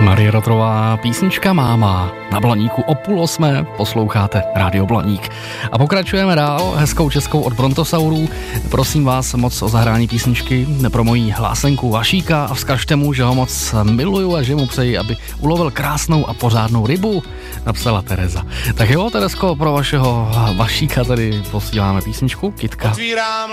Marie Rotrová, písnička Máma. Na Blaníku o 7:30 posloucháte Rádio Blaník. A pokračujeme dál hezkou českou od Brontosaurů. Prosím vás moc o zahrání písničky pro mojí hlásenku Vašíka a vzkažte mu, že ho moc miluju a že mu přeji, aby ulovil krásnou a pořádnou rybu, napsala Tereza. Tak jo, Terezko, pro vašeho Vašíka tady posíláme písničku Kytka. Otvírám